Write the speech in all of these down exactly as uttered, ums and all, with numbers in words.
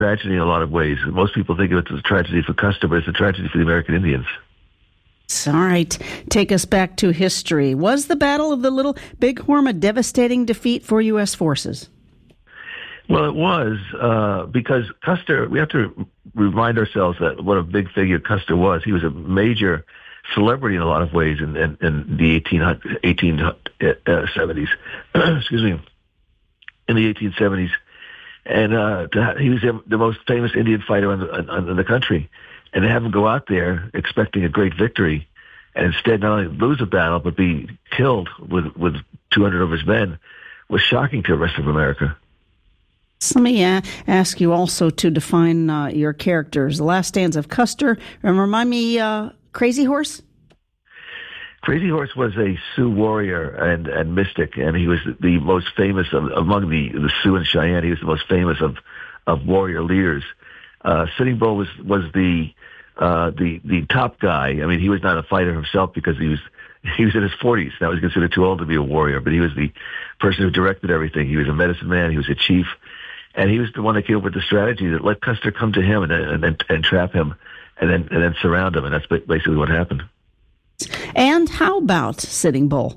tragedy in a lot of ways. Most people think of it as a tragedy for Custer, but it's a tragedy for the American Indians. All right. Take us back to history. Was the Battle of the Little Bighorn a devastating defeat for U S forces? Well, it was, uh, because Custer, we have to remind ourselves that what a big figure Custer was. He was a major celebrity in a lot of ways in, in, in the eighteen seventies. Excuse me. In the eighteen seventies. And uh, to, he was the most famous Indian fighter in the, in the country. And to have him go out there expecting a great victory and instead not only lose a battle but be killed with, with two hundred of his men was shocking to the rest of America. So let me uh, ask you also to define uh, your characters. The last stands of Custer. And remind me, uh, Crazy Horse? Crazy Horse was a Sioux warrior and, and mystic, and he was the most famous of, among the, the Sioux and Cheyenne. He was the most famous of, of warrior leaders. Uh, Sitting Bull was, was the, uh, the, the top guy. I mean, he was not a fighter himself because he was, he was in his forties. Now he's considered too old to be a warrior, but he was the person who directed everything. He was a medicine man. He was a chief. And he was the one that came up with the strategy that let Custer come to him and, and, and, and trap him and then, and then surround him. And that's basically what happened. And how about Sitting Bull?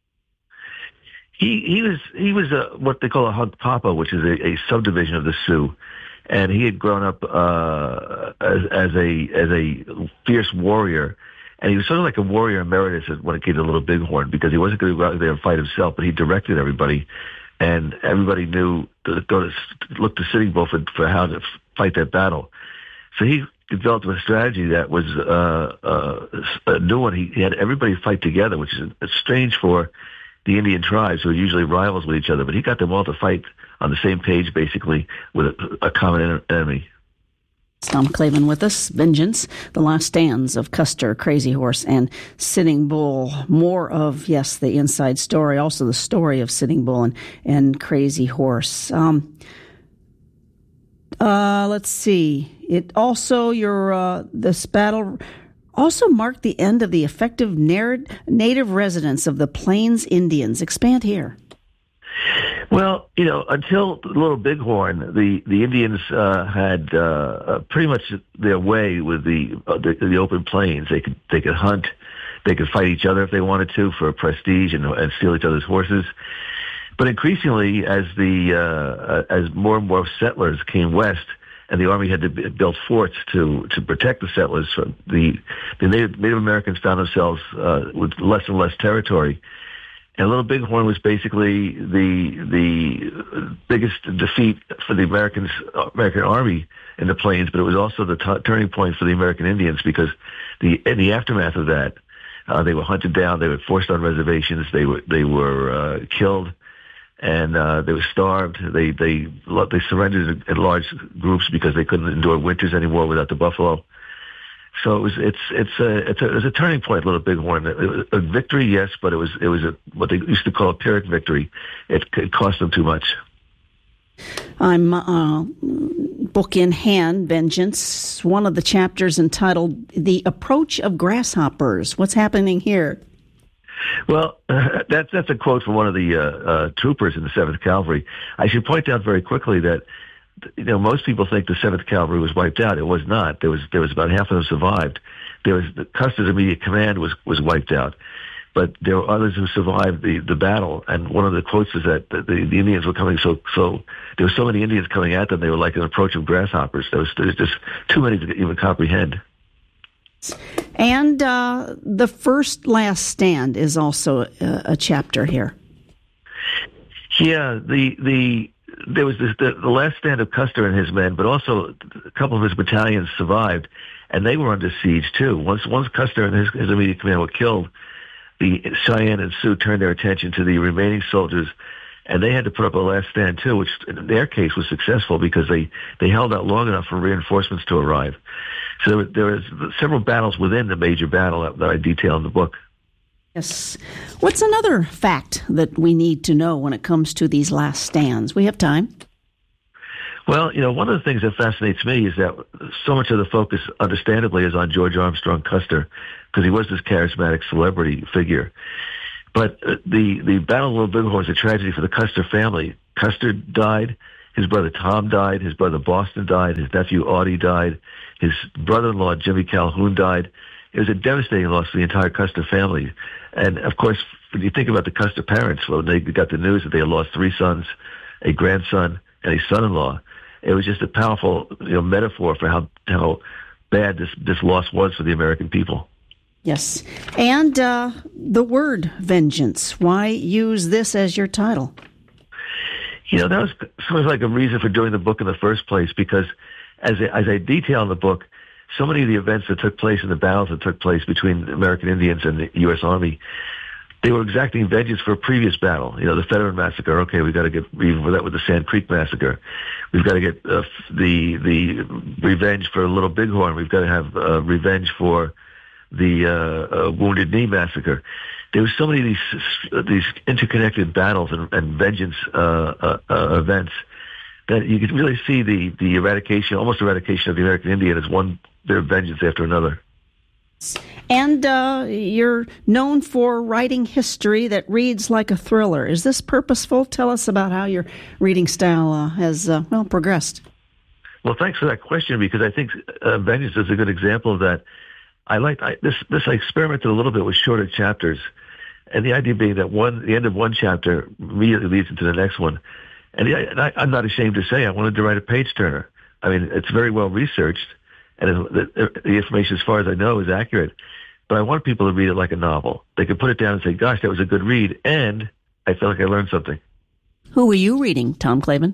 He he was he was a, what they call a Hug Papa, which is a, a subdivision of the Sioux, and he had grown up uh, as, as a as a fierce warrior, and he was sort of like a warrior emeritus when it came to Little Bighorn because he wasn't going to go out there and fight himself, but he directed everybody, and everybody knew to go to look to Sitting Bull for, for how to fight that battle. So he developed a strategy that was uh, uh, a new one. He, he had everybody fight together, which is strange for the Indian tribes who are usually rivals with each other. But he got them all to fight on the same page, basically, with a, a common enemy. Tom Clavin with us. Vengeance, the last stands of Custer, Crazy Horse, and Sitting Bull. More of, yes, the inside story, also the story of Sitting Bull and, and Crazy Horse. Um, uh, let's see. It also, your uh, this battle also marked the end of the effective native residence of the Plains Indians. Expand here. Well, you know, until Little Bighorn, the the Indians uh, had uh, pretty much their way with the, uh, the the open plains. They could they could hunt, they could fight each other if they wanted to for prestige and, and steal each other's horses. But increasingly, as the uh, as more and more settlers came west, and the army had to build forts to to protect the settlers, from the the Native, Native Americans found themselves uh, with less and less territory. And Little Bighorn was basically the the biggest defeat for the Americans, American Army in the plains, but it was also the t- turning point for the American Indians because the in the aftermath of that, uh, they were hunted down, they were forced on reservations, they were they were uh, killed, and uh, they were starved. They they they surrendered in large groups because they couldn't endure winters anymore without the buffalo. So it was, it's, it's a, it's a, it was a turning point, Little Bighorn. It was a victory, yes, but it was, it was a, what they used to call a Pyrrhic victory. It, it cost them too much. I'm, uh, book in hand, Vengeance, one of the chapters entitled The Approach of Grasshoppers. What's happening here? Well, uh, that's, that's a quote from one of the, uh, uh, troopers in the seventh Cavalry. I should point out very quickly that, you know, most people think the seventh Cavalry was wiped out. It was not. There was there was about half of them survived. There was the Custer's immediate command was was wiped out, but there were others who survived the, the battle. And one of the quotes is that the, the, the Indians were coming so so there were so many Indians coming at them. They were like an approach of grasshoppers. There was there was just too many to even comprehend. And uh, the first last stand is also a, a chapter here. Yeah, the the. There was this, the, the last stand of Custer and his men, but also a couple of his battalions survived, and they were under siege too. Once once Custer and his, his immediate command were killed, the Cheyenne and Sioux turned their attention to the remaining soldiers, and they had to put up a last stand too, which in their case was successful because they, they held out long enough for reinforcements to arrive. So there, there was several battles within the major battle that, that I detail in the book. Yes. What's another fact that we need to know when it comes to these last stands? We have time. Well, you know, one of the things that fascinates me is that so much of the focus, understandably, is on George Armstrong Custer because he was this charismatic celebrity figure. But uh, the, the Battle of Little Bighorn was a tragedy for the Custer family. Custer died. His brother Tom died. His brother Boston died. His nephew Audie died. His brother-in-law Jimmy Calhoun died. It was a devastating loss for the entire Custer family. And of course, when you think about the Custer parents, when they got the news that they had lost three sons, a grandson, and a son-in-law, it was just a powerful, you know, metaphor for how how bad this this loss was for the American people. Yes. And uh, the word vengeance. Why use this as your title? You know, that was sort of like a reason for doing the book in the first place, because as I, as I detail in the book, so many of the events that took place and the battles that took place between the American Indians and the U S Army, they were exacting vengeance for a previous battle. You know, the Fetterman Massacre. Okay, we've got to get even for that with the Sand Creek Massacre. We've got to get uh, the the revenge for Little Bighorn. We've got to have uh, revenge for the uh, uh, Wounded Knee Massacre. There were so many of these uh, these interconnected battles and, and vengeance uh, uh, uh, events that you could really see the the eradication, almost eradication of the American Indian as one bit of vengeance after another. And uh, you're known for writing history that reads like a thriller. Is this purposeful? Tell us about how your reading style uh, has, uh, well, progressed. Well, thanks for that question, because I think uh, vengeance is a good example of that. I like I, this. This I experimented a little bit with shorter chapters, and the idea being that one, the end of one chapter immediately leads into the next one. And, I, and I, I'm not ashamed to say I wanted to write a page turner. I mean, it's very well researched, and it, the, the information, as far as I know, is accurate. But I want people to read it like a novel. They can put it down and say, "Gosh, that was a good read," and I feel like I learned something. Who are you reading, Tom Clavin?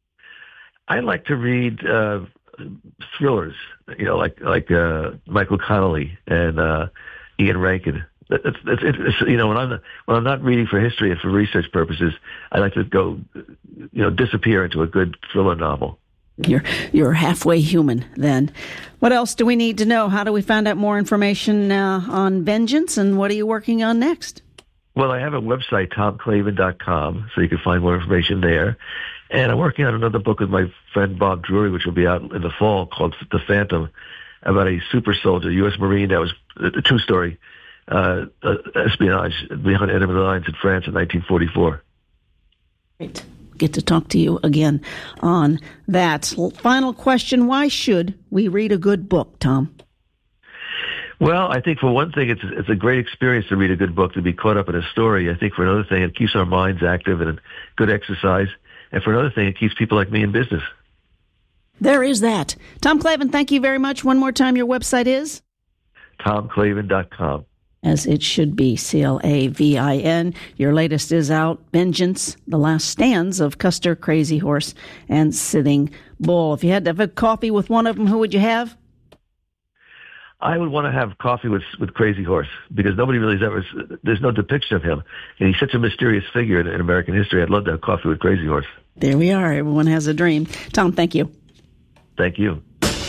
I like to read uh, thrillers, you know, like like uh, Michael Connelly and uh, Ian Rankin. It's, it's, it's, you know, when I'm when I'm not reading for history and for research purposes, I like to go, you know, disappear into a good thriller novel. You're you're halfway human then. What else do we need to know? How do we find out more information uh, on vengeance, and what are you working on next? Well, I have a website, tom clavin dot com, so you can find more information there. And I'm working on another book with my friend Bob Drury, which will be out in the fall, called The Phantom, about a super soldier, U S Marine, that was a true story, uh, uh, espionage behind enemy lines in France in nineteen forty-four. Great. Get to talk to you again on that. Final question, why should we read a good book, Tom? Well, I think for one thing, it's it's a great experience to read a good book, to be caught up in a story. I think for another thing, it keeps our minds active and good exercise. And for another thing, it keeps people like me in business. There is that. Tom Clavin, thank you very much. One more time, your website is? tom clavin dot com. As it should be, C L A V I N. Your latest is out, Vengeance, The Last Stands of Custer, Crazy Horse, and Sitting Bull. If you had to have a coffee with one of them, who would you have? I would want to have coffee with with Crazy Horse, because nobody really has ever, there's no depiction of him. And he's such a mysterious figure in, in American history. I'd love to have coffee with Crazy Horse. There we are. Everyone has a dream. Tom, thank you. Thank you.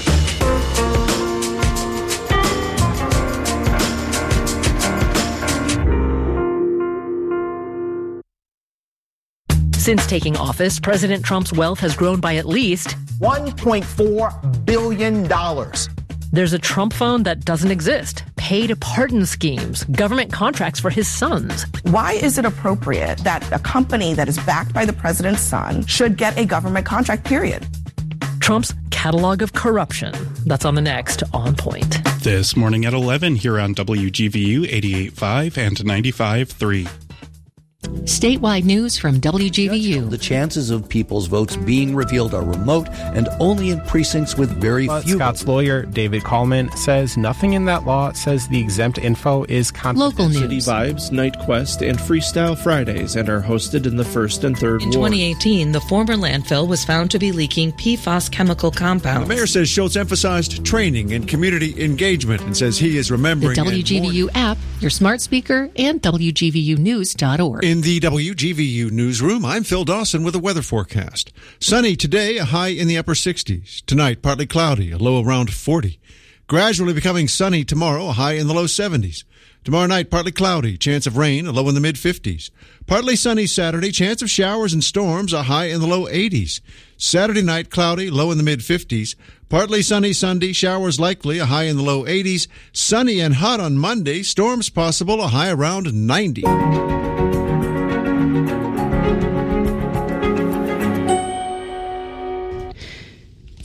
Since taking office, President Trump's wealth has grown by at least one point four billion dollars. There's a Trump phone that doesn't exist, paid pardon schemes, government contracts for his sons. Why is it appropriate that a company that is backed by the president's son should get a government contract, period? Trump's catalog of corruption. That's on the next On Point. This morning at eleven here on W G V U eighty-eight point five and ninety-five point three. Statewide news from W G V U. The chances of people's votes being revealed are remote and only in precincts with very but few. Scott's lawyer, David Coleman, says nothing in that law says the exempt info is confidential. Local news. City Vibes, Night Quest, and Freestyle Fridays and are hosted in the first and third In ward. twenty eighteen, the former landfill was found to be leaking P FAS chemical compounds. The mayor says Schultz emphasized training and community engagement and says he is remembering the W G V U app, your smart speaker, and W G V U news dot org. In the W G V U newsroom, I'm Phil Dawson with a weather forecast. Sunny today, a high in the upper sixties. Tonight, partly cloudy, a low around forty. Gradually becoming sunny tomorrow, a high in the low seventies. Tomorrow night, partly cloudy, chance of rain, a low in the mid-fifties. Partly sunny Saturday, chance of showers and storms, a high in the low eighties. Saturday night, cloudy, low in the mid-fifties. Partly sunny Sunday, showers likely, a high in the low eighties. Sunny and hot on Monday, storms possible, a high around ninety.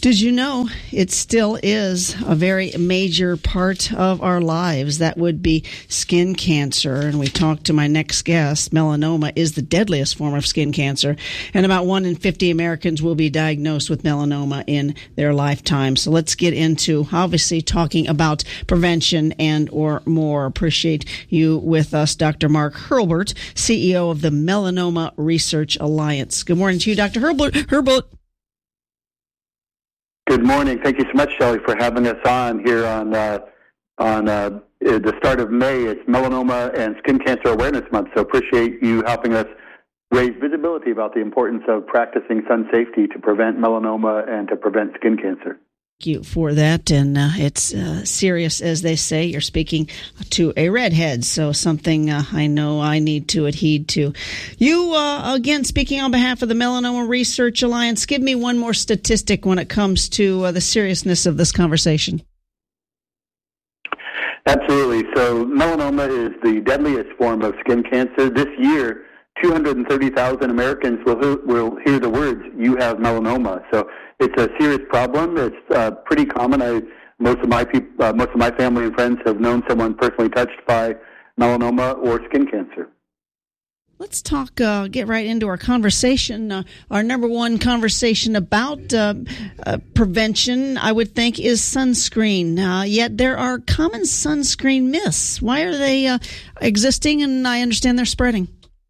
Did you know it still is a very major part of our lives? That would be skin cancer. And we talked to my next guest. Melanoma is the deadliest form of skin cancer. And about one in fifty Americans will be diagnosed with melanoma in their lifetime. So let's get into, obviously, talking about prevention and or more. Appreciate you with us, Doctor Mark Hurlburt, C E O of the Melanoma Research Alliance. Good morning to you, Doctor Hurlburt. Hurlburt. Good morning. Thank you so much, Shelley, for having us on here on uh, on uh, the start of May. It's Melanoma and Skin Cancer Awareness Month, so appreciate you helping us raise visibility about the importance of practicing sun safety to prevent melanoma and to prevent skin cancer. Thank you for that, and uh, it's uh, serious, as they say. You're speaking to a redhead, so something uh, I know I need to adhere to. You, uh, again, speaking on behalf of the Melanoma Research Alliance, give me one more statistic when it comes to uh, the seriousness of this conversation. Absolutely. So melanoma is the deadliest form of skin cancer. This year, two hundred thirty thousand Americans will will hear the words, "You have melanoma." So it's a serious problem. It's uh, pretty common. I most of my peop, uh, most of my family and friends have known someone personally touched by melanoma or skin cancer. Let's talk, uh, get right into our conversation. Uh, our number one conversation about uh, uh, prevention, I would think, is sunscreen. Uh, yet there are common sunscreen myths. Why are they uh, existing? And I understand they're spreading.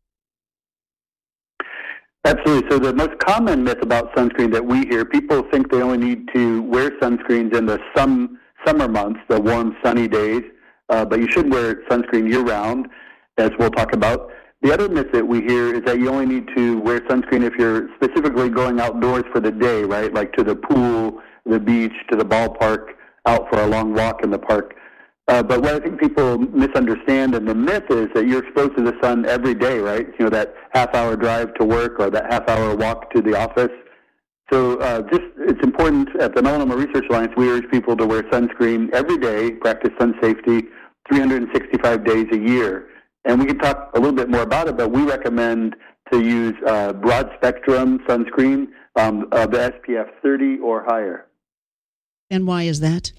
Absolutely. So the most common myth about sunscreen that we hear, people think they only need to wear sunscreens in the sun, summer months, the warm, sunny days, uh, but you should wear sunscreen year-round, as we'll talk about. The other myth that we hear is that you only need to wear sunscreen if you're specifically going outdoors for the day, right, like to the pool, the beach, to the ballpark, out for a long walk in the park. Uh, but what I think people misunderstand, and the myth is that you're exposed to the sun every day, right? You know, that half-hour drive to work or that half-hour walk to the office. So uh, just it's important at the Melanoma Research Alliance, we urge people to wear sunscreen every day, practice sun safety three hundred sixty-five days a year. And we can talk a little bit more about it, but we recommend to use uh, broad-spectrum sunscreen, um, uh, the S P F thirty or higher. And why is that?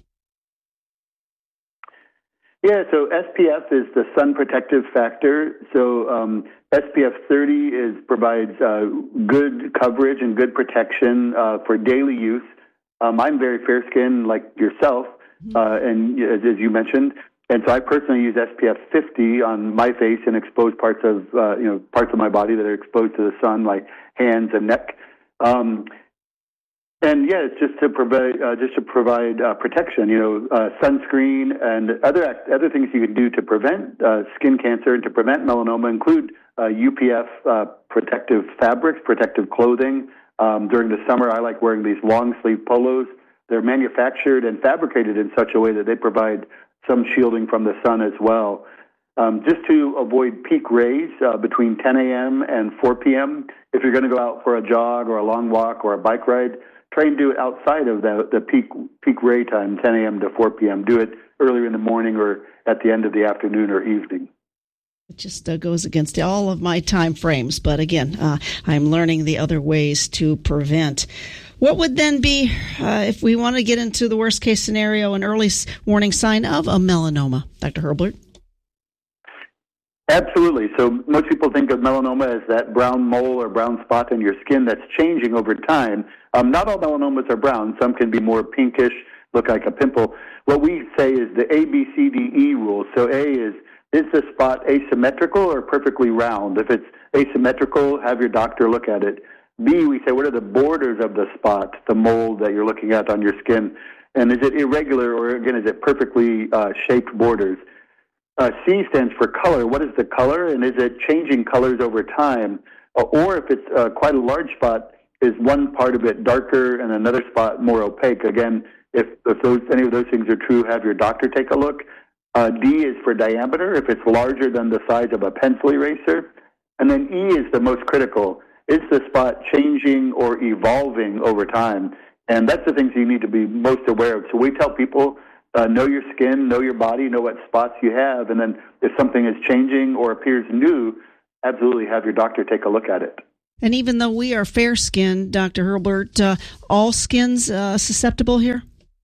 Yeah, so S P F is the sun protective factor. So um, S P F thirty is provides uh, good coverage and good protection uh, for daily use. Um, I'm very fair-skinned, like yourself, uh, and as, as you mentioned, and so I personally use S P F fifty on my face and exposed parts of uh, you know parts of my body that are exposed to the sun, like hands and neck. Um, And yeah, it's just to provide uh, just to provide uh, protection. You know, uh, sunscreen and other act- other things you can do to prevent uh, skin cancer and to prevent melanoma include uh, U P F uh, protective fabrics, protective clothing. Um, during the summer, I like wearing these long sleeve polos. They're manufactured and fabricated in such a way that they provide some shielding from the sun as well. Um, just to avoid peak rays uh, between ten a.m. and four p.m. If you're going to go out for a jog or a long walk or a bike ride, try and do it outside of the, the peak peak ray time, ten a.m. to four p.m. Do it earlier in the morning or at the end of the afternoon or evening. It just uh, goes against all of my time frames. But again, uh, I'm learning the other ways to prevent. What would then be, uh, if we want to get into the worst case scenario, an early warning sign of a melanoma? Doctor Hurlburt? Absolutely. So most people think of melanoma as that brown mole or brown spot in your skin that's changing over time. Um, not all melanomas are brown. Some can be more pinkish, look like a pimple. What we say is the A B C D E rule. So A is, is the spot asymmetrical or perfectly round? If it's asymmetrical, have your doctor look at it. B, we say, what are the borders of the spot, the mold that you're looking at on your skin? And is it irregular or, again, is it perfectly uh, shaped borders? Uh, C stands for color. What is the color, and is it changing colors over time? Uh, or if it's uh, quite a large spot, is one part of it darker and another spot more opaque? Again, if, if those, any of those things are true, have your doctor take a look. Uh, D is for diameter, if it's larger than the size of a pencil eraser. And then E is the most critical. Is the spot changing or evolving over time? And that's the things you need to be most aware of. So we tell people, Uh, know your skin, know your body, know what spots you have, and then if something is changing or appears new, absolutely have your doctor take a look at it. And even though we are fair-skinned, Doctor Hurlburt, uh, all skins uh, susceptible here?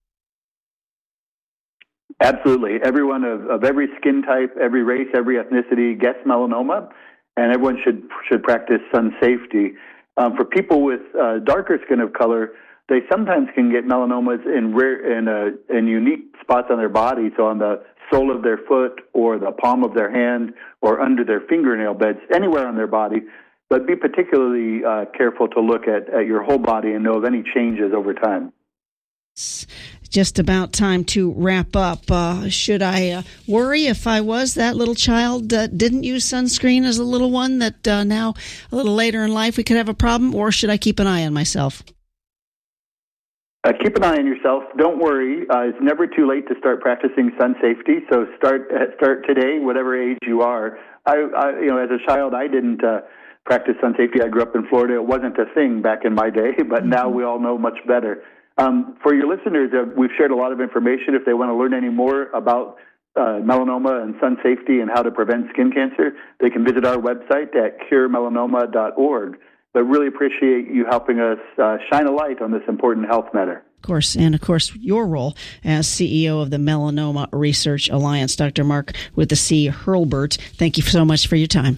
Absolutely. Everyone of, of every skin type, every race, every ethnicity gets melanoma, and everyone should should practice sun safety. Um, for people with uh, darker skin of color, they sometimes can get melanomas in rare in, uh, in unique spots on their body, so on the sole of their foot or the palm of their hand or under their fingernail beds, anywhere on their body. But be particularly uh, careful to look at, at your whole body and know of any changes over time. It's just about time to wrap up. Uh, should I uh, worry if I was that little child that didn't use sunscreen as a little one, that uh, now a little later in life we could have a problem, or should I keep an eye on myself? Uh, keep an eye on yourself. Don't worry. Uh, it's never too late to start practicing sun safety. So start start today, whatever age you are. I, I you know, as a child, I didn't uh, practice sun safety. I grew up in Florida. It wasn't a thing back in my day, but now we all know much better. Um, for your listeners, uh, we've shared a lot of information. If they want to learn any more about uh, melanoma and sun safety and how to prevent skin cancer, they can visit our website at cure melanoma dot org. But really appreciate you helping us uh, shine a light on this important health matter. Of course, and of course, your role as C E O of the Melanoma Research Alliance. Doctor Mark with the C. Hurlburt, thank you so much for your time.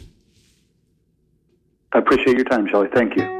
I appreciate your time, Shelley. Thank you.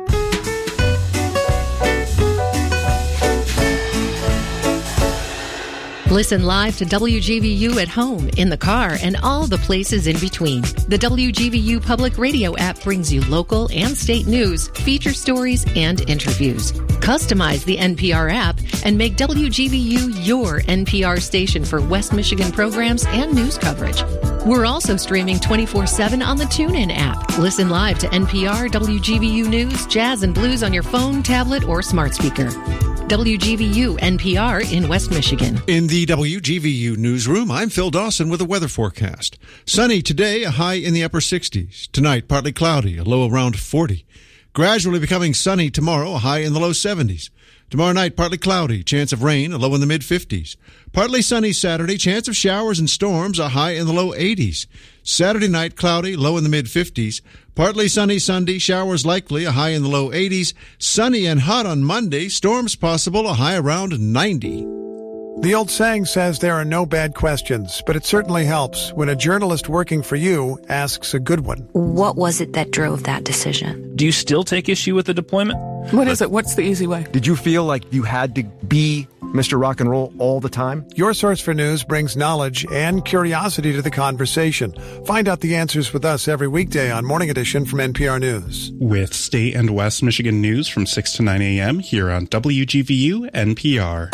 Listen live to W G V U at home, in the car, and all the places in between. The W G V U Public Radio app brings you local and state news, feature stories, and interviews. Customize the N P R app and make W G V U your N P R station for West Michigan programs and news coverage. We're also streaming twenty-four seven on the TuneIn app. Listen live to N P R, W G V U News, Jazz, and Blues on your phone, tablet, or smart speaker. W G V U N P R in West Michigan. In the W G V U newsroom, I'm Phil Dawson with a weather forecast. Sunny today, a high in the upper sixties. Tonight, partly cloudy, a low around forty. Gradually becoming sunny tomorrow, a high in the low seventies. Tomorrow night, partly cloudy, chance of rain, a low in the mid-fifties. Partly sunny Saturday, chance of showers and storms, a high in the low eighties. Saturday night, cloudy, low in the mid-fifties. Partly sunny Sunday, showers likely, a high in the low eighties. Sunny and hot on Monday, storms possible, a high around ninety. The old saying says there are no bad questions, but it certainly helps when a journalist working for you asks a good one. What was it that drove that decision? Do you still take issue with the deployment? What is it? What's the easy way? Did you feel like you had to be Mister Rock and Roll all the time? Your source for news brings knowledge and curiosity to the conversation. Find out the answers with us every weekday on Morning Edition from N P R News. With state and West Michigan news from six to nine a.m. here on W G V U N P R.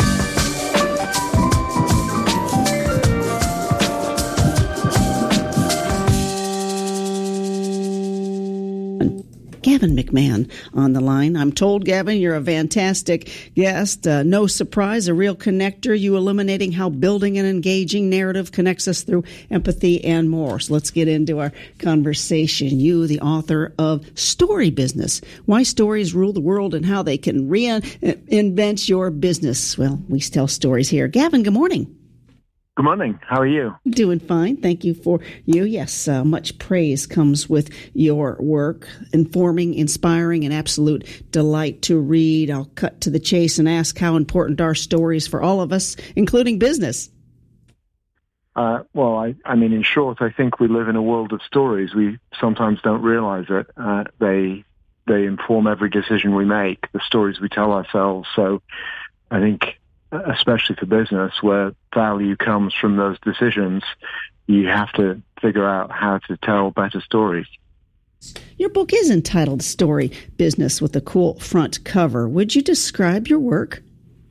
Gavin McMahon on the line. I'm told, Gavin, you're a fantastic guest. Uh, no surprise, a real connector. You illuminating how building an engaging narrative connects us through empathy and more. So let's get into our conversation. You, the author of Story Business, Why Stories Rule the World and How They Can Reinvent Your Business. Well, we tell stories here. Gavin, good morning. Good morning. How are you? Doing fine. Thank you for you. Yes, uh, much praise comes with your work. Informing, inspiring, and absolute delight to read. I'll cut to the chase and ask how important are stories for all of us, including business? Uh, well, I, I mean, in short, I think we live in a world of stories. We sometimes don't realize it. Uh, they they inform every decision we make, the stories we tell ourselves. So I think, especially for business, where value comes from those decisions, you have to figure out how to tell better stories. Your book is entitled Story Business with a cool front cover. Would you describe your work?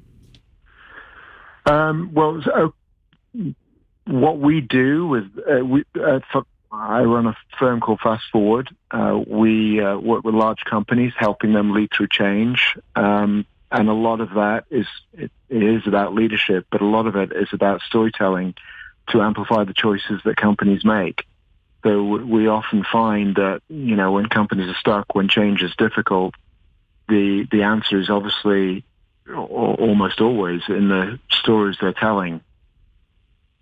Um, well, so what we do with, uh, we, uh, for, I run a firm called Fast Forward. Uh, we uh, work with large companies, helping them lead through change. Um, And a lot of that is, it, it is about leadership, but a lot of it is about storytelling to amplify the choices that companies make. So we often find that, you know, when companies are stuck, when change is difficult, the, the answer is obviously almost always in the stories they're telling.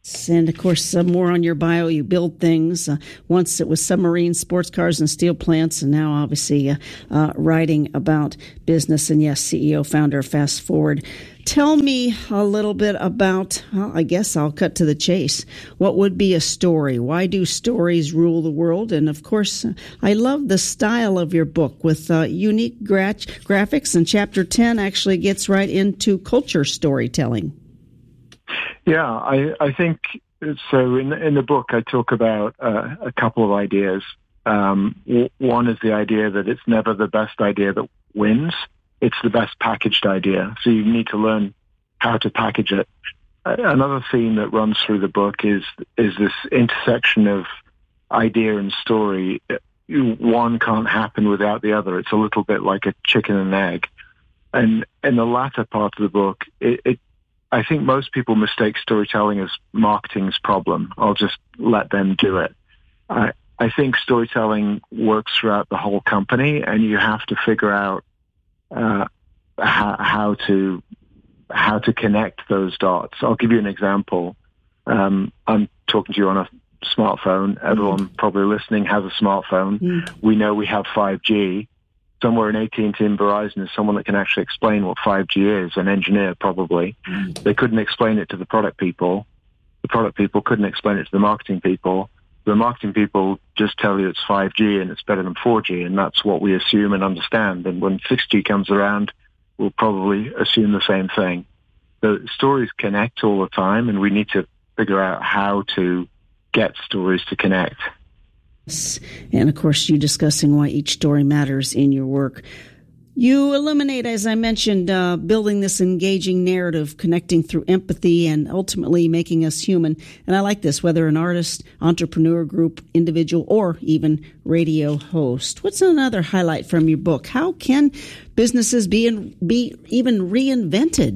And, of course, some more on your bio. You build things. Uh, once it was submarines, sports cars, and steel plants, and now, obviously, uh, uh, writing about business. And, yes, C E O, founder of Fast Forward. Tell me a little bit about, well, I guess I'll cut to the chase. What would be a story? Why do stories rule the world? And, of course, I love the style of your book with uh, unique gra- graphics. And Chapter ten actually gets right into culture storytelling. Yeah, I, I think so. In in the book, I talk about uh, a couple of ideas. Um, w- one is the idea that it's never the best idea that wins; it's the best packaged idea. So you need to learn how to package it. Uh, another theme that runs through the book is is this intersection of idea and story. One can't happen without the other. It's a little bit like a chicken and egg. And in the latter part of the book, it, it I think most people mistake storytelling as marketing's problem. I'll just let them do it. I, I think storytelling works throughout the whole company, and you have to figure out uh, how, how to how to connect those dots. I'll give you an example. Um, I'm talking to you on a smartphone. Everyone mm. probably listening has a smartphone. Mm. We know we have five G. Somewhere in A T and T and Verizon is someone that can actually explain what five G is, an engineer probably. Mm. They couldn't explain it to the product people. The product people couldn't explain it to the marketing people. The marketing people just tell you it's five G and it's better than four G, and that's what we assume and understand. And when six G comes around, we'll probably assume the same thing. The stories connect all the time, and we need to figure out how to get stories to connect. And, of course, you discussing why each story matters in your work. You illuminate, as I mentioned, uh, building this engaging narrative, connecting through empathy and ultimately making us human. And I like this, whether an artist, entrepreneur, group, individual, or even radio host. What's another highlight from your book? How can businesses be, in, be even reinvented?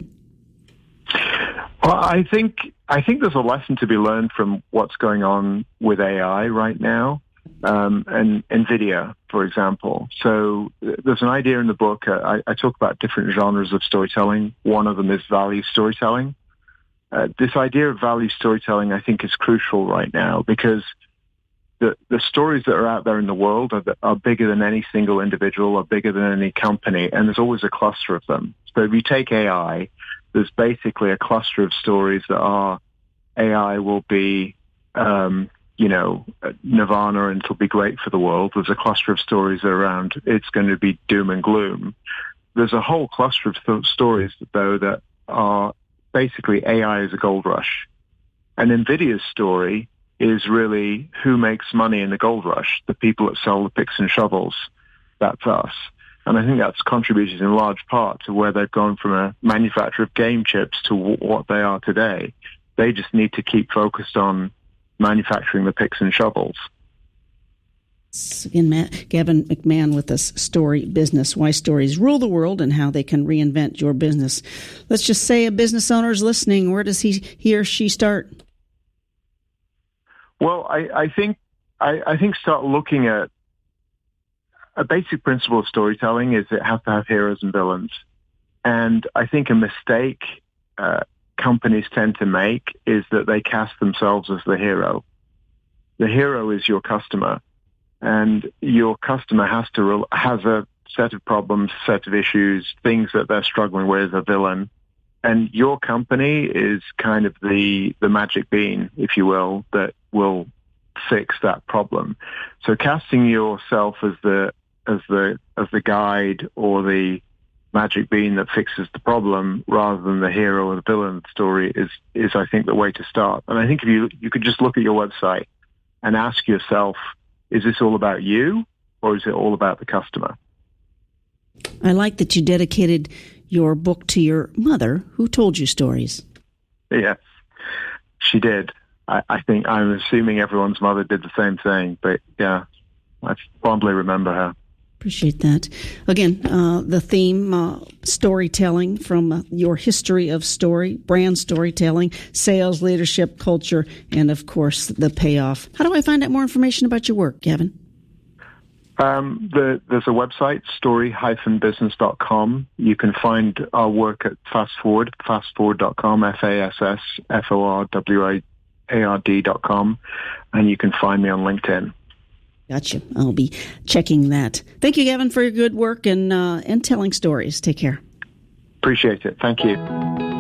Well, I think I think there's a lesson to be learned from what's going on with A I right now. Um, and NVIDIA, for example. So there's an idea in the book. Uh, I, I talk about different genres of storytelling. One of them is value storytelling. Uh, this idea of value storytelling, I think, is crucial right now because the, the stories that are out there in the world are, are bigger than any single individual, are bigger than any company, and there's always a cluster of them. So if you take A I, there's basically a cluster of stories that are A I will be um, you know, nirvana and it'll be great for the world. There's a cluster of stories around it's going to be doom and gloom. There's a whole cluster of th- stories, though, that are basically A I is a gold rush. And NVIDIA's story is really who makes money in the gold rush, the people that sell the picks and shovels. That's us. And I think that's contributed in large part to where they've gone from a manufacturer of game chips to w- what they are today. They just need to keep focused on manufacturing the picks and shovels. Again, Matt, Gavin McMahon with us, Story Business, Why Stories Rule the World and How They Can Reinvent Your Business. Let's just say a business owner is listening. Where does he, he or she start? Well, I, I think I, I think start looking at a basic principle of storytelling is it has to have heroes and villains. And I think a mistake uh, companies tend to make is that they cast themselves as the hero. The hero is your customer, and your customer has to re- has a set of problems, set of issues, things that they're struggling with, a villain, and your company is kind of the the magic bean, if you will, that will fix that problem. So casting yourself as the as the as the guide or the magic bean that fixes the problem rather than the hero or the villain of the story is, is I think, the way to start. And I think if you you could just look at your website and ask yourself, is this all about you or is it all about the customer? I like that you dedicated your book to your mother, who told you stories. Yes, she did. I, I think, I'm assuming everyone's mother did the same thing, but yeah, I fondly remember her. Appreciate that. Again, uh, the theme, uh, storytelling from uh, your history of story, brand storytelling, sales, leadership, culture, and, of course, the payoff. How do I find out more information about your work, Gavin? Um, the, there's a website, story dash business dot com. You can find our work at Fast Forward, fast forward dot com, F A S S F O R W A R D dot com, and you can find me on LinkedIn. Gotcha. I'll be checking that. Thank you, Gavin, for your good work and uh, and telling stories. Take care. Appreciate it. Thank you.